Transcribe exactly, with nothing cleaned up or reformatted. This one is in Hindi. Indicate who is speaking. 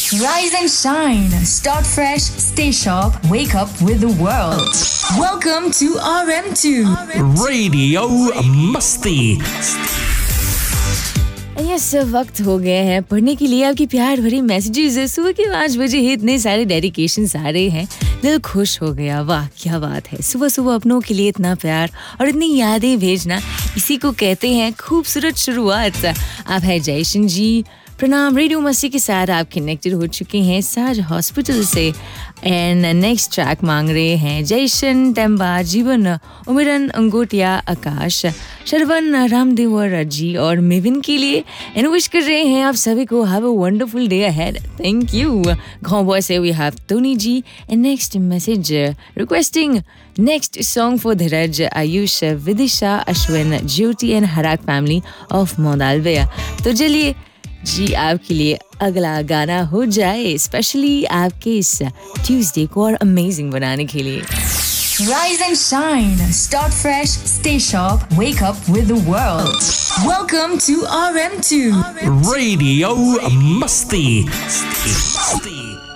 Speaker 1: Rise and shine. Start fresh. Stay sharp. Wake up with the world. Welcome to R M two.
Speaker 2: Radio Masti.
Speaker 3: Yes वक्त हो गए हैं पढ़ने के लिए आपकी प्यार भरी मैसेजेस। सुबह के पाँच बजे ही इतने सारे डेडिकेशंस आ रहे हैं, दिल खुश हो गया। वाह क्या बात है, सुबह सुबह अपनों के लिए इतना प्यार और इतनी यादें भेजना, इसी को कहते हैं खूबसूरत शुरुआत। आप है जयशन जी, प्रणाम। रेडियो मस्ती के साथ आप कनेक्टेड हो चुके हैं साज हॉस्पिटल से। एंड नेक्स्ट ट्रैक मांग रहे हैं जयशन, टेम्बा, जीवन, उमिरन, अंगोटिया, आकाश, शरवण, रामदेवर जी और मेविन के लिए। एंड विश कर रहे हैं आप सभी को have a wonderful day ahead. Thank you. घोंबो से we have Tony ji. And next message requesting next song for Dheeraj, Ayush, Vidisha, Ashwin, Jyoti and हराक family of मोदालविया। तो चलिए जी आपके लिए अगला गाना हो जाए, स्पेशली आपके इस ट्यूसडे को और अमेजिंग बनाने के लिए।
Speaker 1: Rise and shine. Start fresh. Stay sharp. Wake up with the world. Welcome to R M two.
Speaker 2: Radio Masti.